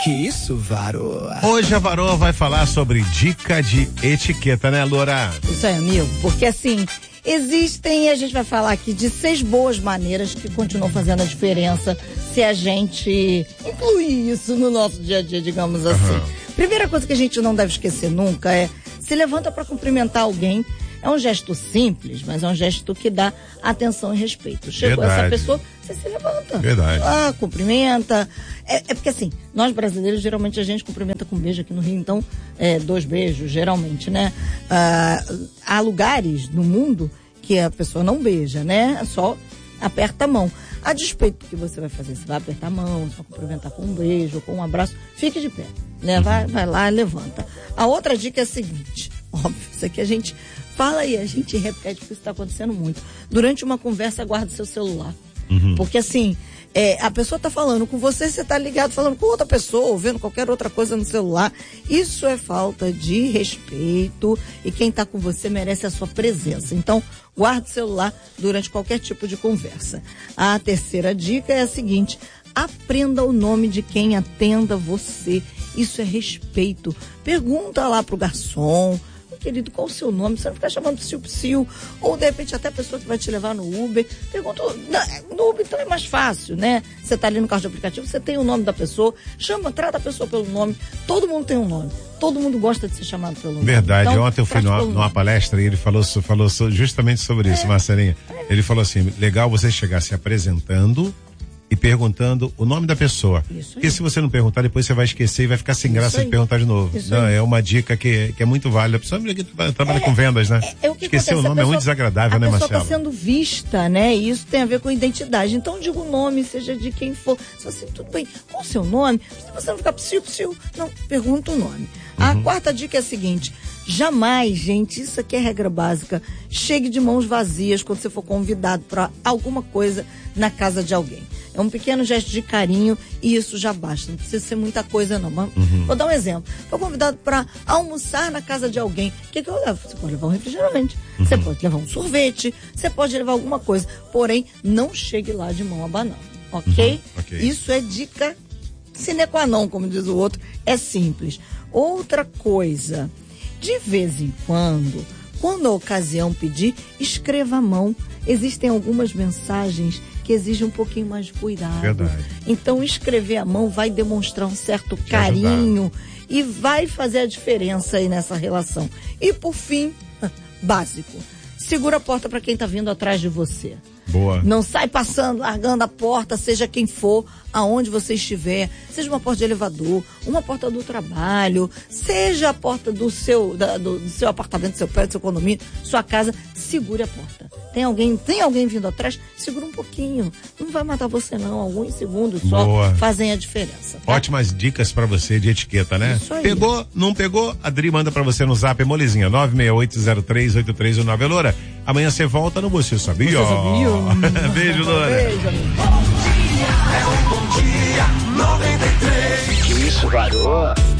Que isso, Varoa? Hoje a Varoa vai falar sobre dica de etiqueta, né, Loura? Isso aí, amigo, porque assim, existem, a gente vai falar aqui de 6 boas maneiras que continuam fazendo a diferença se a gente incluir isso no nosso dia a dia, digamos assim. Primeira coisa que a gente não deve esquecer nunca é se levanta para cumprimentar alguém. É um gesto simples, mas é um gesto que dá atenção e respeito. Chegou essa pessoa, você se levanta. Verdade. Cumprimenta. É porque assim, nós brasileiros, geralmente a gente cumprimenta com um beijo aqui no Rio, então, 2 beijos, geralmente, né? Há lugares no mundo que a pessoa não beija, né? Só aperta a mão. A despeito do que você vai fazer, você vai apertar a mão, você vai cumprimentar com um beijo, com um abraço, fique de pé, né? Vai lá, levanta. A outra dica é a seguinte, óbvio, isso aqui a gente fala e a gente repete, porque isso está acontecendo muito. Durante uma conversa, guarda seu celular. Porque assim, a pessoa está falando com você, você está ligado falando com outra pessoa, ou vendo qualquer outra coisa no celular. Isso é falta de respeito e quem está com você merece a sua presença. Então, guarde o celular durante qualquer tipo de conversa. A terceira dica é a seguinte: aprenda o nome de quem atenda você. Isso é respeito. Pergunta lá pro garçom: querido, qual o seu nome? Você não ficar chamando psiu-psiu. Ou, de repente, até a pessoa que vai te levar no Uber. Pergunta, no Uber então é mais fácil, né? Você tá ali no carro de aplicativo, você tem o nome da pessoa, trata a pessoa pelo nome. Todo mundo tem um nome. Todo mundo gosta de ser chamado pelo nome. Verdade. Então, ontem eu fui numa palestra e ele falou justamente sobre isso, Marcelinha. Ele falou assim, legal você chegar se apresentando e perguntando o nome da pessoa. Porque se você não perguntar, depois você vai esquecer e vai ficar sem graça de perguntar de novo. Não, é uma dica que é muito válida. A pessoa que trabalha com vendas, né? Esquecer o nome é muito desagradável, né, Marcelo? A pessoa está sendo vista, né? E isso tem a ver com identidade. Então, diga o nome, seja de quem for. Se assim, tudo bem, qual o seu nome? Se você não ficar psiu-psiu, não, pergunta o nome. A quarta dica é a seguinte: jamais, gente, isso aqui é regra básica, chegue de mãos vazias quando você for convidado para alguma coisa na casa de alguém. É um pequeno gesto de carinho e isso já basta. Não precisa ser muita coisa, não. Mas vou dar um exemplo. Foi convidado para almoçar na casa de alguém. O que eu levo? Você pode levar um refrigerante, você pode levar um sorvete, você pode levar alguma coisa. Porém, não chegue lá de mão abanando. Ok? Isso é dica sine qua non, como diz o outro. É simples. Outra coisa, de vez em quando a ocasião pedir, escreva à mão. Existem algumas mensagens que exigem um pouquinho mais de cuidado. Verdade. Então, escrever à mão vai demonstrar um certo carinho e vai fazer a diferença aí nessa relação. E, por fim, básico, segura a porta para quem está vindo atrás de você. Boa. Não sai passando, largando a porta, seja quem for, aonde você estiver, seja uma porta de elevador, uma porta do trabalho, seja a porta do seu apartamento, do seu prédio, do seu condomínio, sua casa, segure a porta. Tem alguém vindo atrás, segura um pouquinho. Não vai matar você não, alguns segundos só fazem a diferença. Tá? Ótimas dicas pra você de etiqueta, né? Isso aí. Pegou, não pegou? A Dri manda pra você no zap, molezinha, 968038319. Loura, amanhã você volta no Você Sabia? Você sabia? Beijo, Loura. Beijo, amigo. Bom dia, 93. Que isso, Varoa?